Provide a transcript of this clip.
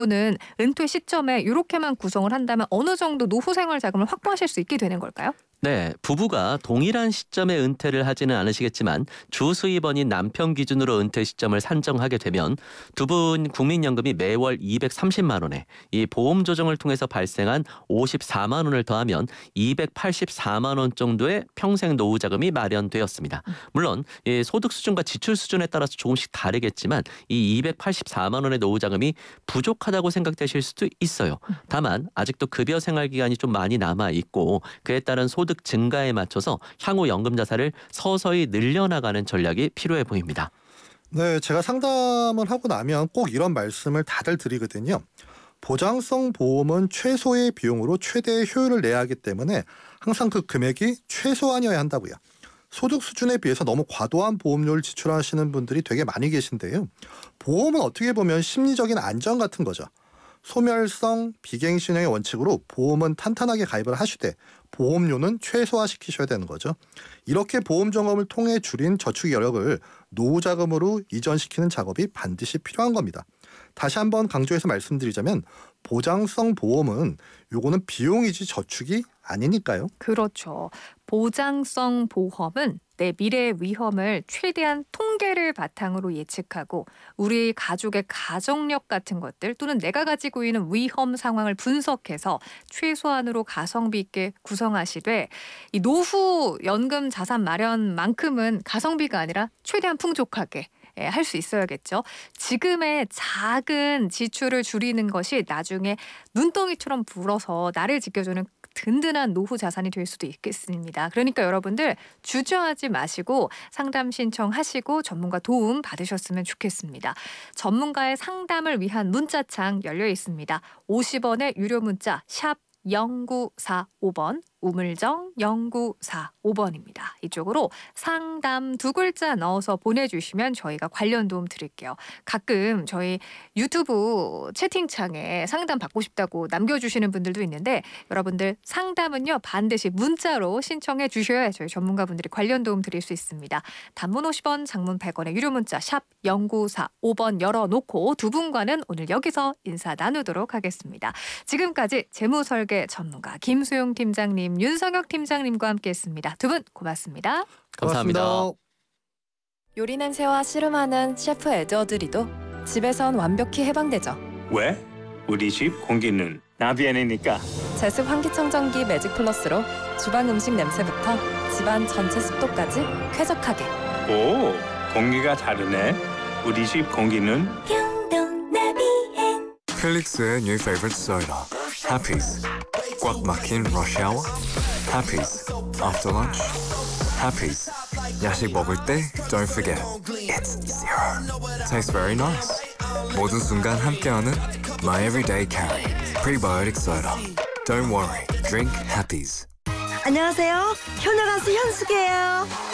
는 은퇴 시점에 이렇게만 구성을 한다면 어느 정도 노후 생활 자금을 확보하실 수 있게 되는 걸까요? 네, 부부가 동일한 시점에 은퇴를 하지는 않으시겠지만 주 수입원인 남편 기준으로 은퇴 시점을 산정하게 되면 두 분 국민연금이 매월 230만 원에 이 보험 조정을 통해서 발생한 54만 원을 더하면 284만 원 정도의 평생 노후 자금이 마련되었습니다. 물론 이 소득 수준과 지출 수준에 따라서 조금씩 다르겠지만 이 284만 원의 노후 자금이 부족하다고 생각되실 수도 있어요. 다만 아직도 급여 생활 기간이 좀 많이 남아 있고 그에 따른 소득 증가에 맞춰서 향후 연금 자산을 서서히 늘려나가는 전략이 필요해 보입니다. 네, 제가 상담을 하고 나면 꼭 이런 말씀을 다들 드리거든요. 보장성 보험은 최소의 비용으로 최대의 효율을 내야 하기 때문에 항상 그 금액이 최소한이어야 한다고요. 소득 수준에 비해서 너무 과도한 보험료를 지출하시는 분들이 되게 많이 계신데요. 보험은 어떻게 보면 심리적인 안전 같은 거죠. 소멸성, 비갱신형의 원칙으로 보험은 탄탄하게 가입을 하시되 보험료는 최소화시키셔야 되는 거죠. 이렇게 보험 점검을 통해 줄인 저축 여력을 노후 자금으로 이전시키는 작업이 반드시 필요한 겁니다. 다시 한번 강조해서 말씀드리자면 보장성 보험은 요거는 비용이지 저축이 아니니까요. 그렇죠. 보장성 보험은 내 미래의 위험을 최대한 통계를 바탕으로 예측하고 우리 가족의 가정력 같은 것들 또는 내가 가지고 있는 위험 상황을 분석해서 최소한으로 가성비 있게 구성하시되 이 노후 연금 자산 마련만큼은 가성비가 아니라 최대한 풍족하게 할 수 있어야겠죠. 지금의 작은 지출을 줄이는 것이 나중에 눈덩이처럼 불어서 나를 지켜주는 든든한 노후 자산이 될 수도 있겠습니다. 그러니까 여러분들 주저하지 마시고 상담 신청하시고 전문가 도움 받으셨으면 좋겠습니다. 전문가의 상담을 위한 문자창 열려 있습니다. 50원의 유료 문자 샵 0945번 우물정 0945번입니다. 이쪽으로 상담 두 글자 넣어서 보내주시면 저희가 관련 도움 드릴게요. 가끔 저희 유튜브 채팅창에 상담 받고 싶다고 남겨주시는 분들도 있는데 여러분들 상담은요 반드시 문자로 신청해 주셔야 저희 전문가분들이 관련 도움 드릴 수 있습니다. 단문 50원, 장문 100원의 유료 문자 샵 0945번 열어놓고 두 분과는 오늘 여기서 인사 나누도록 하겠습니다. 지금까지 재무설계 전문가 김수용 팀장님, 윤성혁 팀장님과 함께했습니다. 두 분 고맙습니다. 감사합니다. 요리 냄새와 씨름하는 셰프 에드워드리도 집에선 완벽히 해방되죠. 왜? 우리 집 공기는 나비엔이니까. 제습 환기청정기 매직 플러스로 주방 음식 냄새부터 집안 전체 습도까지 쾌적하게. 오, 공기가 다르네. 우리 집 공기는 필릭스의 new favorite soda, Happy's. 꽉 막힌 rush hour, Happy's. After lunch, Happy's. 야식 먹을 때 don't forget, it's zero. Tastes very nice. 모든 순간 함께하는 my everyday carry, prebiotic soda. Don't worry, drink Happy's. 안녕하세요. 효녀 가수 현숙이에요.